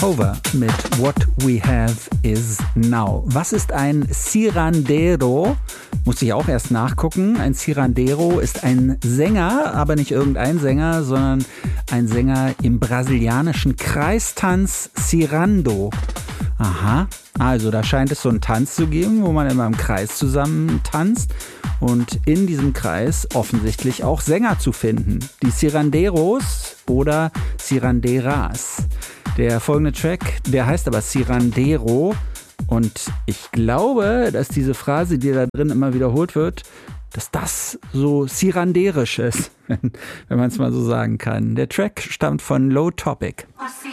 Over mit What We Have Is Now. Was ist ein Cirandero? Muss ich auch erst nachgucken. Ein Cirandero ist ein Sänger, aber nicht irgendein Sänger, sondern ein Sänger im brasilianischen Kreistanz Cirando. Aha, also da scheint es so einen Tanz zu geben, wo man immer im Kreis zusammen tanzt und in diesem Kreis offensichtlich auch Sänger zu finden. Die Ciranderos oder Ciranderas. Der folgende Track, der heißt aber Cirandero und ich glaube, dass diese Phrase, die da drin immer wiederholt wird, dass das so ciranderisch ist, wenn man es mal so sagen kann. Der Track stammt von Low Topic.